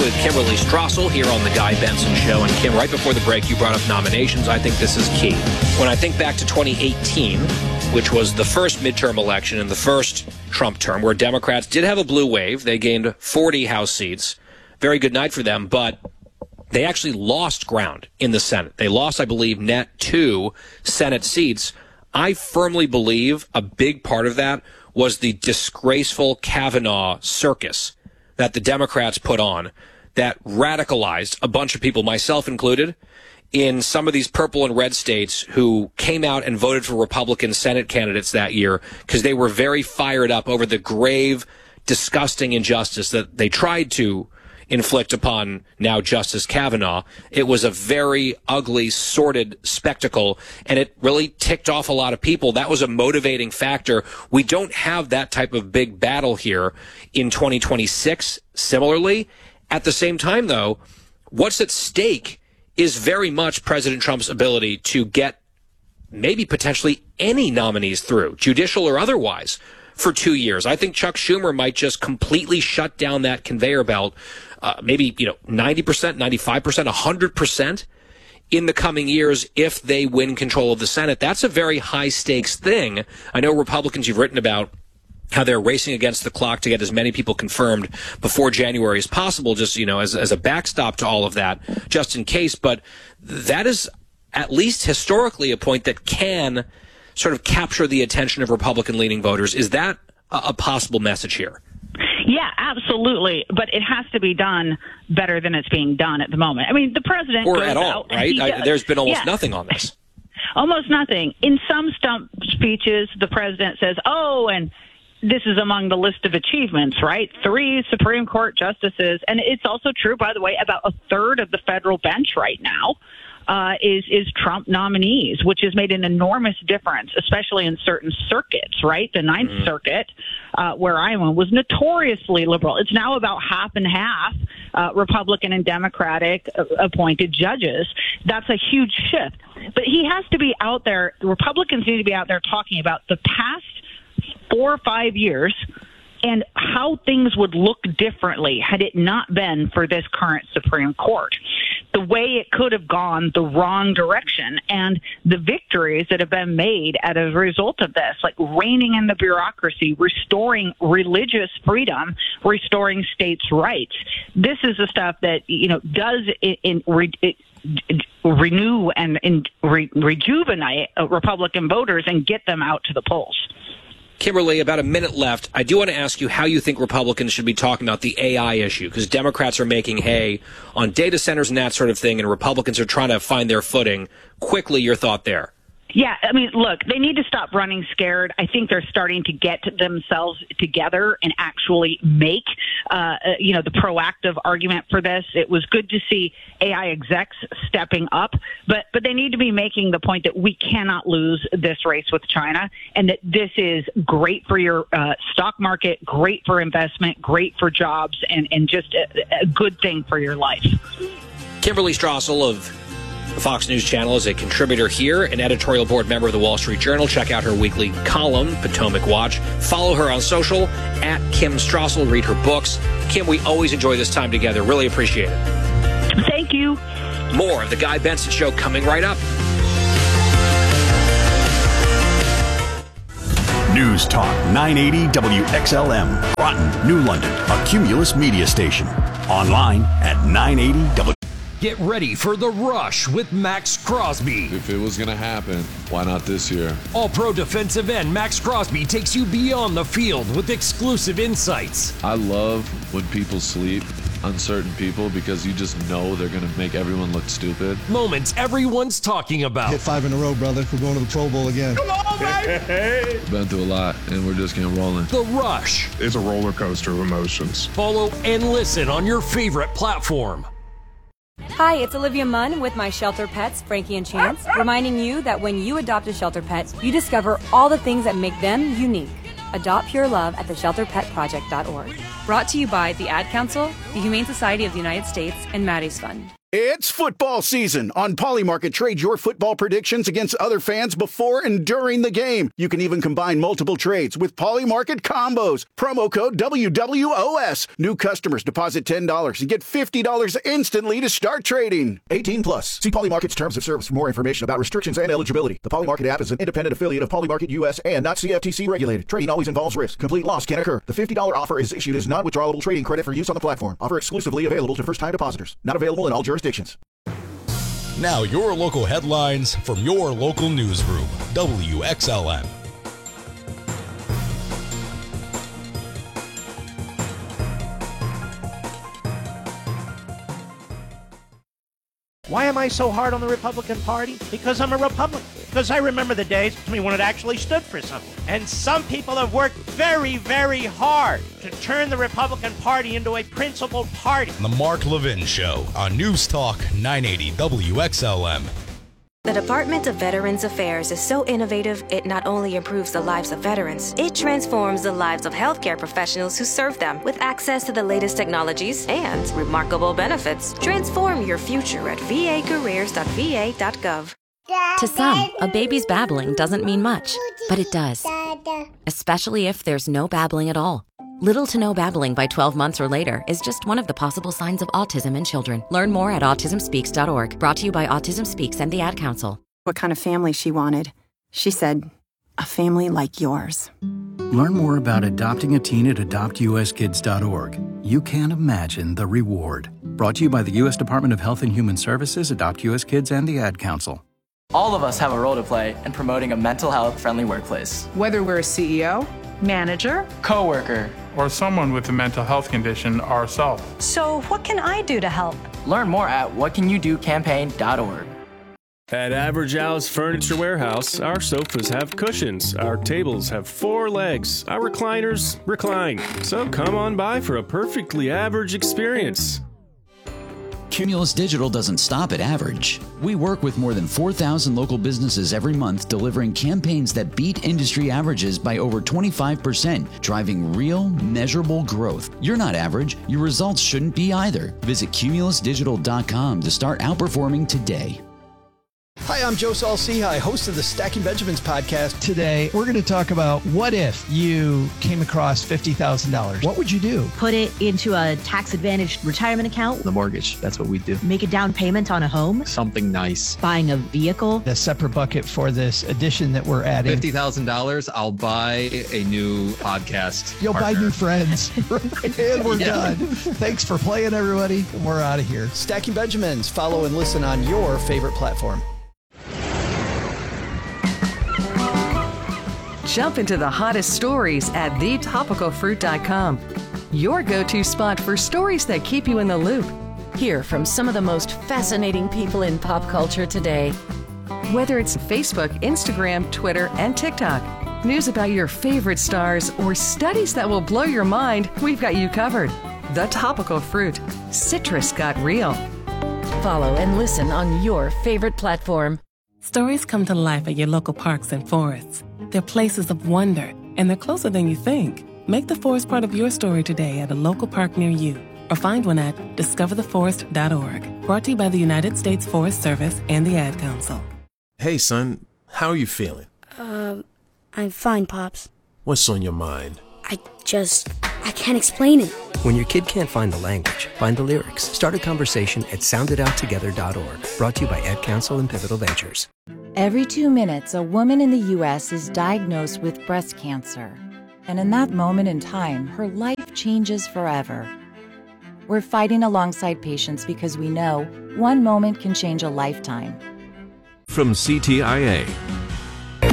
with Kimberly Strassel here on The Guy Benson Show. And Kim, right before the break, you brought up nominations. I think this is key. When I think back to 2018, which was the first midterm election in the first Trump term, where Democrats did have a blue wave. They gained 40 House seats. Very good night for them, but they actually lost ground in the Senate. They lost, I believe, net 2 Senate seats. I firmly believe a big part of that was the disgraceful Kavanaugh circus that the Democrats put on that radicalized a bunch of people, myself included, in some of these purple and red states who came out and voted for Republican Senate candidates that year because they were very fired up over the grave, disgusting injustice that they tried to inflict upon now Justice Kavanaugh. It was a very ugly, sordid spectacle, and it really ticked off a lot of people. That was a motivating factor. We don't have that type of big battle here in 2026, similarly. At the same time, though, what's at stake is very much President Trump's ability to get maybe potentially any nominees through, judicial or otherwise, for 2 years. I think Chuck Schumer might just completely shut down that conveyor belt, maybe 90%, 95%, 100% in the coming years if they win control of the Senate. That's a very high stakes thing. I know Republicans, you've written about how they're racing against the clock to get as many people confirmed before January as possible, just, as a backstop to all of that, just in case. But that is at least historically a point that can sort of capture the attention of Republican-leaning voters. Is that a possible message here? Yeah, absolutely. But it has to be done better than it's being done at the moment. I mean, the president or goes at all, out, right? There's been almost nothing on this. Almost nothing. In some stump speeches, the president says, and this is among the list of achievements, right? 3 Supreme Court justices. And it's also true, by the way, about a third of the federal bench right now is Trump nominees, which has made an enormous difference, especially in certain circuits, right? The Ninth Circuit, where I am, was notoriously liberal. It's now about half and half Republican and Democratic appointed judges. That's a huge shift. But he has to be out there. The Republicans need to be out there talking about the past 4 or 5 years and how things would look differently had it not been for this current Supreme Court. The way it could have gone the wrong direction, and the victories that have been made as a result of this, like reining in the bureaucracy, restoring religious freedom, restoring states' rights. This is the stuff that, does renew and rejuvenate Republican voters and get them out to the polls. Kimberly, about a minute left. I do want to ask you how you think Republicans should be talking about the AI issue, because Democrats are making hay on data centers and that sort of thing, and Republicans are trying to find their footing. Quickly, your thought there. Yeah, I mean, look, they need to stop running scared. I think they're starting to get themselves together and actually make, the proactive argument for this. It was good to see AI execs stepping up, but they need to be making the point that we cannot lose this race with China, and that this is great for your stock market, great for investment, great for jobs, and just a good thing for your life. Kimberly Strassel of the Fox News Channel is a contributor here, an editorial board member of the Wall Street Journal. Check out her weekly column, Potomac Watch. Follow her on social, at Kim Strassel. Read her books. Kim, we always enjoy this time together. Really appreciate it. Thank you. More of The Guy Benson Show coming right up. News Talk 980 WXLM. Groton, New London, a Cumulus media station. Online at 980 Get ready for The Rush with Max Crosby. If it was going to happen, why not this year? All-pro defensive end Max Crosby takes you beyond the field with exclusive insights. I love when people sleep on certain people because you just know they're going to make everyone look stupid. Moments everyone's talking about. Hit 5 in a row, brother. We're going to the Pro Bowl again. Come on, baby! Been through a lot, and we're just getting rolling. The Rush. It's a roller coaster of emotions. Follow and listen on your favorite platform. Hi, it's Olivia Munn with my shelter pets, Frankie and Chance, reminding you that when you adopt a shelter pet, you discover all the things that make them unique. Adopt pure love at theshelterpetproject.org. Brought to you by the Ad Council, the Humane Society of the United States, and Maddie's Fund. It's football season. On Polymarket, trade your football predictions against other fans before and during the game. You can even combine multiple trades with Polymarket combos. Promo code WWOS. New customers deposit $10 and get $50 instantly to start trading. 18 plus. See Polymarket's terms of service for more information about restrictions and eligibility. The Polymarket app is an independent affiliate of Polymarket US and not CFTC regulated. Trading always involves risk. Complete loss can occur. The $50 offer is issued as non-withdrawable trading credit for use on the platform. Offer exclusively available to first-time depositors. Not available in all jurisdictions. Now your local headlines from your local newsroom, WXLM. Why am I so hard on the Republican Party? Because I'm a Republican. Because I remember the days when it actually stood for something. And some people have worked very, very hard to turn the Republican Party into a principled party. The Mark Levin Show on News Talk 980 WXLM. The Department of Veterans Affairs is so innovative, it not only improves the lives of veterans, it transforms the lives of healthcare professionals who serve them with access to the latest technologies and remarkable benefits. Transform your future at vacareers.va.gov. To some, a baby's babbling doesn't mean much, but it does. Especially if there's no babbling at all. Little to no babbling by 12 months or later is just one of the possible signs of autism in children. Learn more at autismspeaks.org. Brought to you by Autism Speaks and the Ad Council. What kind of family she wanted. She said, a family like yours. Learn more about adopting a teen at adoptuskids.org. You can't imagine the reward. Brought to you by the U.S. Department of Health and Human Services, Adopt U.S. Kids, and the Ad Council. All of us have a role to play in promoting a mental health-friendly workplace. Whether we're a CEO, manager, coworker, or someone with a mental health condition ourselves. So what can I do to help? Learn more at whatcanyoudocampaign.org. At Average Al's Furniture Warehouse, our sofas have cushions, our tables have 4 legs, our recliners recline. So come on by for a perfectly average experience. Cumulus Digital doesn't stop at average. We work with more than 4,000 local businesses every month, delivering campaigns that beat industry averages by over 25%, driving real, measurable growth. You're not average. Your results shouldn't be either. Visit cumulusdigital.com to start outperforming today. Hi, I'm Joe Saul-Sehy, host of the Stacking Benjamins podcast. Today, we're going to talk about what if you came across $50,000. What would you do? Put it into a tax-advantaged retirement account. The mortgage, that's what we do. Make a down payment on a home. Something nice. Buying a vehicle. A separate bucket for this addition that we're adding. $50,000, I'll buy a new podcast You'll partner. buy new friends. And we're done. Thanks for playing, everybody. And we're out of here. Stacking Benjamins. Follow and listen on your favorite platform. Jump into the hottest stories at thetopicalfruit.com. Your go-to spot for stories that keep you in the loop. Hear from some of the most fascinating people in pop culture today. Whether it's Facebook, Instagram, Twitter, and TikTok, news about your favorite stars, or studies that will blow your mind, we've got you covered. The Topical Fruit. Citrus got real. Follow and listen on your favorite platform. Stories come to life at your local parks and forests. They're places of wonder, and they're closer than you think. Make the forest part of your story today at a local park near you, or find one at discovertheforest.org. Brought to you by the United States Forest Service and the Ad Council. Hey, son, how are you feeling? I'm fine, Pops. What's on your mind? I can't explain it. When your kid can't find the language, find the lyrics. Start a conversation at soundidouttogether.org. Brought to you by Ad Council and Pivotal Ventures. Every 2 minutes, a woman in the U.S. is diagnosed with breast cancer. And in that moment in time, her life changes forever. We're fighting alongside patients because we know one moment can change a lifetime. From CTIA,